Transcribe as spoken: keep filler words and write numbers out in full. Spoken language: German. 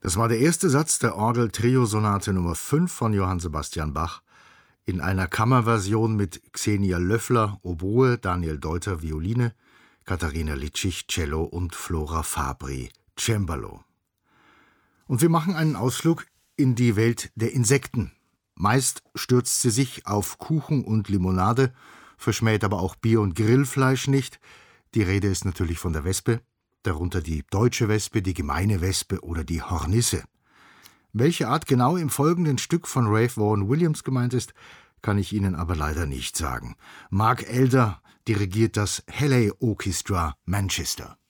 Das war der erste Satz der Orgel-Trio-Sonate Nummer fünf von Johann Sebastian Bach in einer Kammerversion mit Xenia Löffler, Oboe, Daniel Deuter, Violine, Katharina Litschig, Cello und Flora Fabri, Cembalo. Und wir machen einen Ausflug in die Welt der Insekten. Meist stürzt sie sich auf Kuchen und Limonade, verschmäht aber auch Bier- und Grillfleisch nicht. Die Rede ist natürlich von der Wespe, darunter die deutsche Wespe, die gemeine Wespe oder die Hornisse. Welche Art genau im folgenden Stück von Ralph Vaughan Williams gemeint ist, kann ich Ihnen aber leider nicht sagen. Mark Elder dirigiert das Halley Orchestra Manchester.